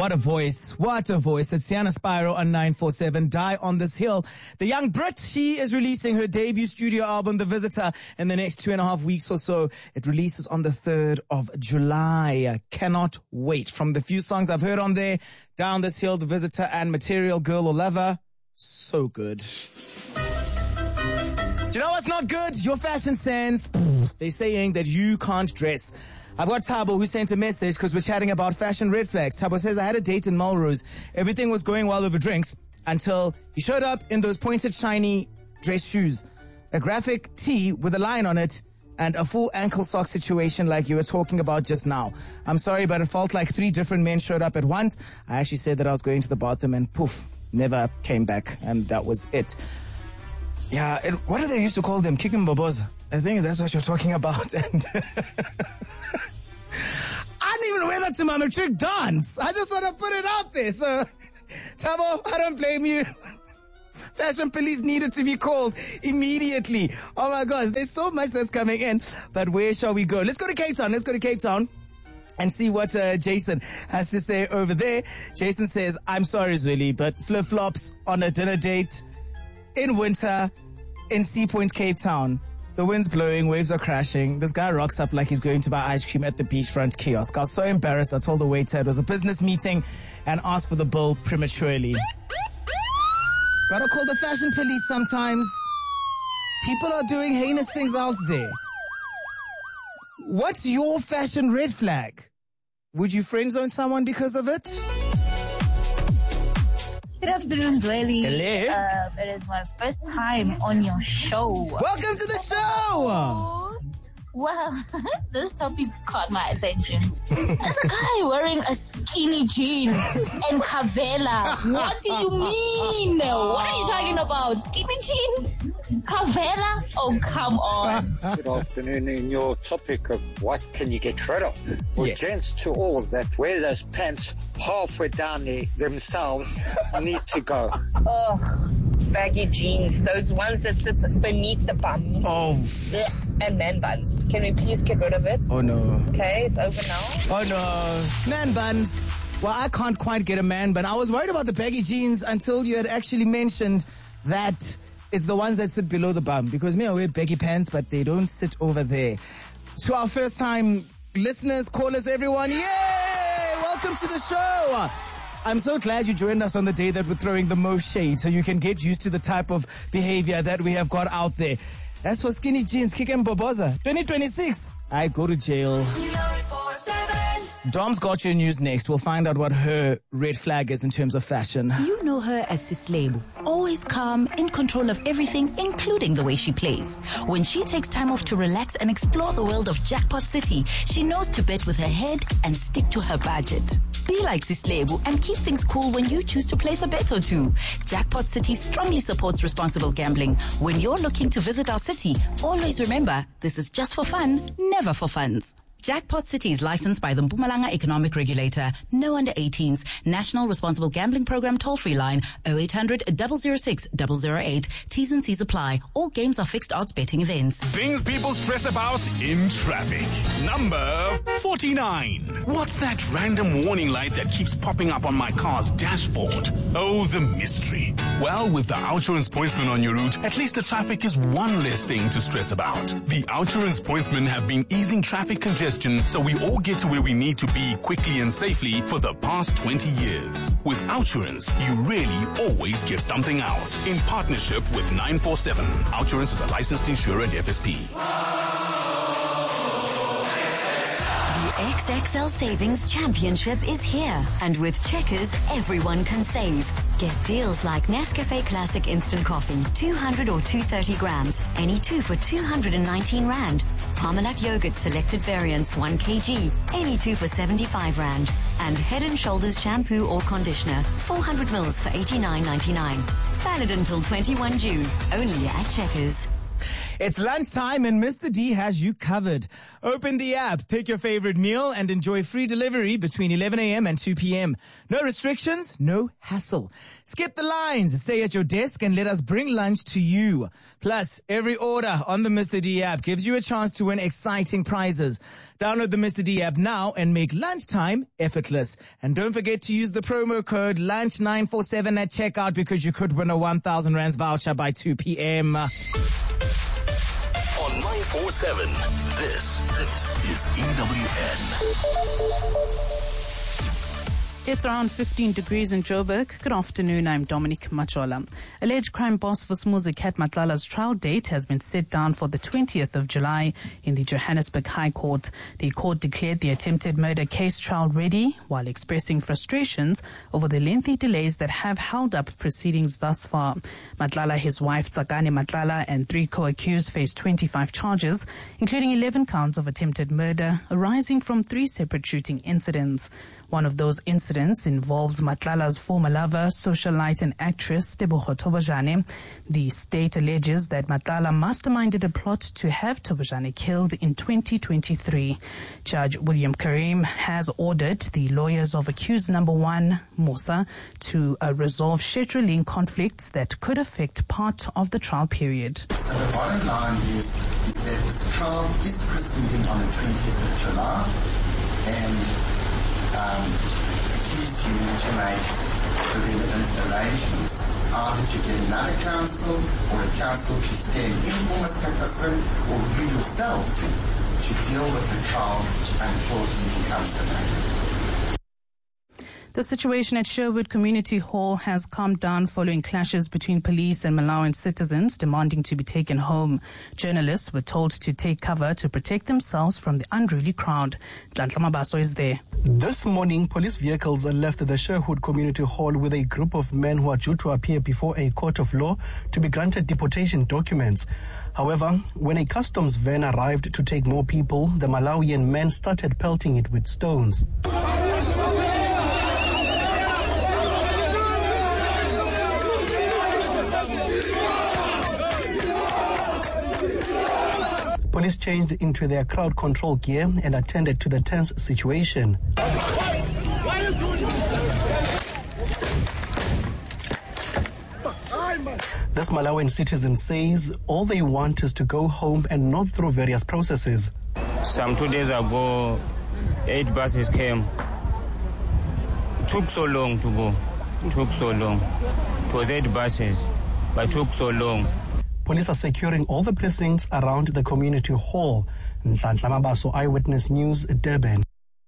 what a voice. What a voice. It's Sienna Spyro on 947. Die on This Hill. The young Brit, she is releasing her debut studio album, The Visitor, in the next 2.5 weeks or so. It releases on the 3rd of July. I cannot wait. From the few songs I've heard on there, Down This Hill, The Visitor, and Material Girl or Lover, so good. Do you know what's not good? Your fashion sense. They're saying that you can't dress. I've got Thabo who sent a message because we're chatting about fashion red flags. Thabo says, I had a date in Melrose. Everything was going well over drinks until he showed up in those pointed, shiny dress shoes, a graphic tee with a line on it, and a full ankle sock situation like you were talking about just now. I'm sorry, but it felt like 3 different men showed up at once. I actually said that I was going to the bathroom and poof, never came back. And that was it. Yeah, what do they used to call them? Kicking babos. I think that's what you're talking about. And I didn't even wear that to my matric dance. I just want to put it out there. So, Thabo, I don't blame you. Fashion police needed to be called immediately. Oh my gosh, there's so much that's coming in. But where shall we go? Let's go to Cape Town and see what Jason has to say over there. Jason says, I'm sorry, Zweli, but flip-flops on a dinner date in winter in Sea Point, Cape Town. The wind's blowing, waves are crashing. This guy rocks up like he's going to buy ice cream at the beachfront kiosk. I was so embarrassed, I told the waiter it was a business meeting and asked for the bill prematurely. Gotta call the fashion police sometimes. People are doing heinous things out there. What's your fashion red flag? Would you friend zone someone because of it? Good afternoon, Zweli. Hello. It is my first time on your show. Welcome to the show. Well, this topic caught my attention. There's a guy wearing a skinny jean and Cavella. What do you mean? What are you talking about? Skinny jean? Cavella? Oh, come on. Good afternoon. In your topic of what can you get rid of? Well, Yes. gents, to all of that, wear those pants halfway down there themselves need to go. Oh, baggy jeans, those ones that sit beneath the bum. Oh, And man buns. Can we please get rid of it? oh no. Okay, it's over now. Oh no. Man buns. Well, I can't quite get a man bun. I was worried about the baggy jeans until you had actually mentioned that it's the ones that sit below the bum. Because me, I wear baggy pants, but they don't sit over there. To our first time listeners, callers, everyone, yay! Welcome to the show. I'm so glad you joined us on the day that we're throwing the most shade so you can get used to the type of behavior that we have got out there. That's for skinny jeans, kick and boboza. 2026, I go to jail. Dom's got your news next. We'll find out what her red flag is in terms of fashion. You know her as Sislebo, always calm, in control of everything, including the way she plays. When she takes time off to relax and explore the world of Jackpot City, she knows to bet with her head and stick to her budget. Be like Sislebo and keep things cool when you choose to place a bet or two. Jackpot City strongly supports responsible gambling. When you're looking to visit our city, always remember, this is just for fun, never for funds. Jackpot City is licensed by the Mpumalanga Economic Regulator. No under 18s. National Responsible Gambling Program toll-free line 0800 006 008. T's and C's apply. All games are fixed odds betting events. Things people stress about in traffic. Number 49. What's that random warning light that keeps popping up on my car's dashboard? Oh, the mystery. Well, with the Outsurance Pointsman on your route, at least the traffic is one less thing to stress about. The Outsurance Pointsmen have been easing traffic congestion so we all get to where we need to be quickly and safely for the past 20 years. With Outsurance, you really always get something out. In partnership with 947. Outsurance is a licensed insurer and FSP. The XXL Savings Championship is here. And with Checkers, everyone can save. Get deals like Nescafe Classic Instant Coffee, 200 or 230 grams, any 2 for 219 Rand. Parmalat Yogurt Selected Variants, 1 kg, any 2 for 75 Rand. And Head & Shoulders Shampoo or Conditioner, 400 mils for 89.99. Valid until 21 June, only at Checkers. It's lunchtime and Mr. D has you covered. Open the app, pick your favorite meal and enjoy free delivery between 11 a.m. and 2 p.m. No restrictions, no hassle. Skip the lines, stay at your desk and let us bring lunch to you. Plus, every order on the Mr. D app gives you a chance to win exciting prizes. Download the Mr. D app now and make lunchtime effortless. And don't forget to use the promo code LUNCH947 at checkout because you could win a 1,000 rands voucher by 2 p.m. On 947, this is EWN. It's around 15 degrees in Joburg. Good afternoon, I'm Dominic Machola. Alleged crime boss for Smuzi Cat Matlala's trial date has been set down for the 20th of July in the Johannesburg High Court. The court declared the attempted murder case trial ready while expressing frustrations over the lengthy delays that have held up proceedings thus far. Matlala, his wife Tsakane Matlala, and 3 co-accused face 25 charges, including 11 counts of attempted murder arising from 3 separate shooting incidents. One of those incidents involves Matlala's former lover, socialite and actress Tebogo Tobojane. The state alleges that Matlala masterminded a plot to have Tobojane killed in 2023. Judge William Karim has ordered the lawyers of accused number 1, Musa, to resolve scheduling conflicts that could affect part of the trial period. So the bottom line is that this trial is proceeding on the 20th of July, and accused union to make the relevant arrangements, either to get another counsel or a counsel to stand in for Mr. Hassan or you yourself to deal with the trial until he becomes available. The situation at Sherwood Community Hall has calmed down following clashes between police and Malawian citizens demanding to be taken home. Journalists were told to take cover to protect themselves from the unruly crowd. Dlantlama Baso is there. This morning, police vehicles left the Sherwood Community Hall with a group of men who are due to appear before a court of law to be granted deportation documents. However, when a customs van arrived to take more people, the Malawian men started pelting it with stones. Police changed into their crowd control gear and attended to the tense situation. This Malawian citizen says all they want is to go home and not through various processes. Some 2 days ago, 8 buses came. It took so long to go. It took so long. It was 8 buses, but it took so long. Police are securing all the precincts around the community hall. Nhlanhla Mabaso, Eyewitness News, Durban.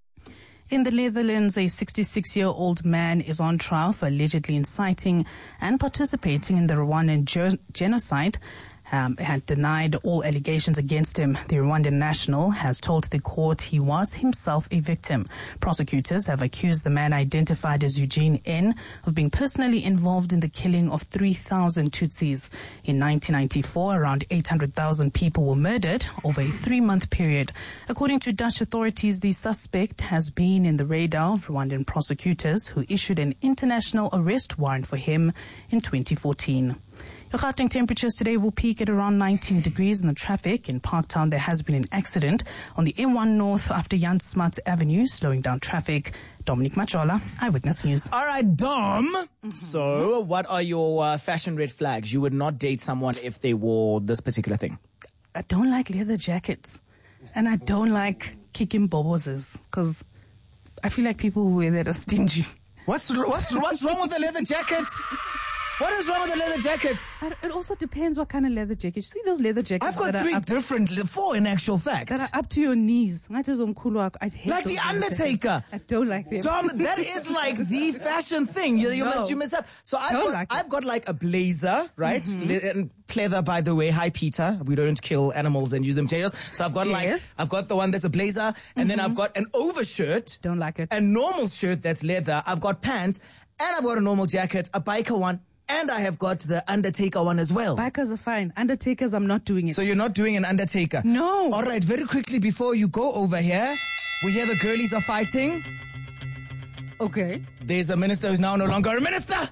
In the Netherlands, a 66-year-old man is on trial for allegedly inciting and participating in the Rwandan genocide. Had denied all allegations against him. The Rwandan national has told the court he was himself a victim. Prosecutors have accused the man identified as Eugene N. of being personally involved in the killing of 3,000 Tutsis. In 1994, around 800,000 people were murdered over a 3-month period. According to Dutch authorities, the suspect has been in the radar of Rwandan prosecutors who issued an international arrest warrant for him in 2014. Your Gauteng temperatures today will peak at around 19 degrees in the traffic. In Parktown, there has been an accident on the M1 North after Jan Smuts Avenue, slowing down traffic. Dominic Machola, Eyewitness News. All right, Dom. So, what are your fashion red flags? You would not date someone if they wore this particular thing. I don't like leather jackets. And I don't like kicking boboses, because I feel like people who wear that are stingy. What's wrong with the leather jacket? What is wrong with the leather jacket? It also depends what kind of leather jacket. You see those leather jackets? I've got 4 in actual fact. That are up to your knees. I hate like the Undertaker. I don't like them. Dom, that is like the fashion thing. You mess up. So I've got like a blazer, right? Mm-hmm. And pleather, by the way. Hi, Peter. We don't kill animals and use them potatoes. So I've got I've got the one that's a blazer, and then I've got an overshirt. Don't like it. A normal shirt that's leather. I've got pants, and I've got a normal jacket, a biker one. And I have got the Undertaker one as well. Bikers are fine. Undertakers, I'm not doing it. So you're not doing an Undertaker? No. All right, very quickly before you go over here, we hear the girlies are fighting. Okay. There's a minister who's now no longer a minister.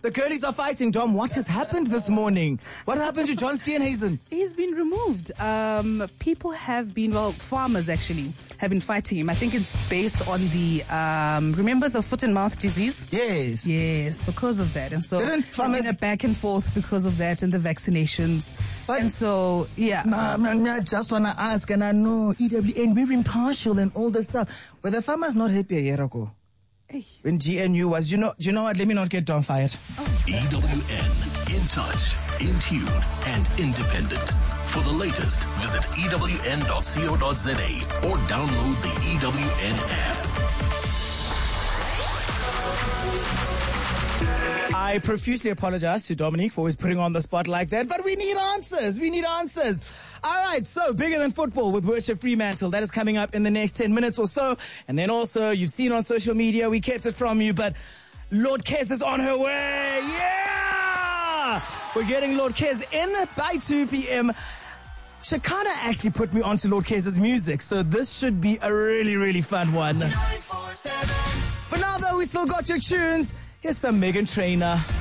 The girlies are fighting, Dom. What has happened this morning? What happened to John Steenhuisen? He's been removed. People have been, farmers actually have been fighting him. I think it's based on the, remember the foot and mouth disease? Yes. Yes, because of that. And so Didn't farmers a back and forth because of that and the vaccinations. But, and so, yeah. I just want to ask, and I know EWN, we're impartial and all this stuff. Were the farmers not happy a year ago? When GNU was, you know what, let me not get Dom fired. EWN, in touch, in tune, and independent. For the latest, visit ewn.co.za or download the EWN app. I profusely apologize to Dominic for his putting on the spot like that, but we need answers. All right, so Bigger Than Football with Worship Fremantle. That is coming up in the next 10 minutes or so. And then also, you've seen on social media, we kept it from you, but Lord Kes is on her way. Yeah! We're getting Lord Kes in by 2 p.m. Shakana actually put me onto Lord Kes's music, so this should be a really, really fun one. For now, though, we still got your tunes. Here's some Meghan Trainor.